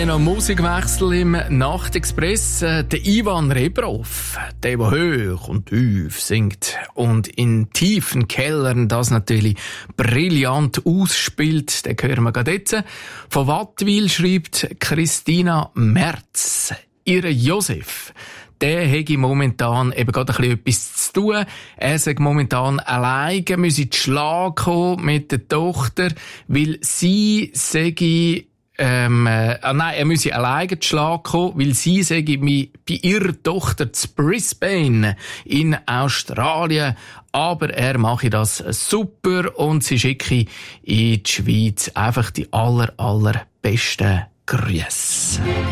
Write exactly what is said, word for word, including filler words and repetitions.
mehr noch Musikwechsel im Nachtexpress. Der Ivan Rebrov, der, der hoch und tief singt und in tiefen Kellern das natürlich brillant ausspielt, den hören wir gerade jetzt. Von Wattwil schreibt Christina Merz, ihre Josef, der hätte momentan eben gerade ein bisschen etwas zu tun. Er sagt momentan alleine, müsse in die Schlag kommen mit der Tochter, weil sie sage, ähm, äh, ah nein, er müsse alleine zu Schlag kommen, weil sie sage, bei ihrer Tochter zu Brisbane in Australien. Aber er mache das super und sie schicke in die Schweiz einfach die aller, allerbesten Grüße.